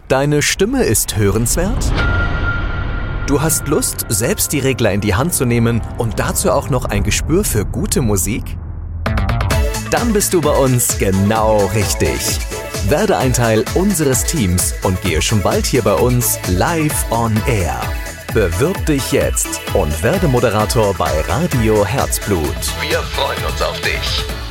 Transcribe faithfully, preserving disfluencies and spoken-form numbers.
Deine Stimme ist hörenswert? Du hast Lust, selbst die Regler in die Hand zu nehmen und dazu auch noch ein Gespür für gute Musik? Dann bist du bei uns genau richtig. Werde ein Teil unseres Teams und gehe schon bald hier bei uns live on air. Bewirb dich jetzt und werde Moderator bei Radio Herzblut. Wir freuen uns auf dich.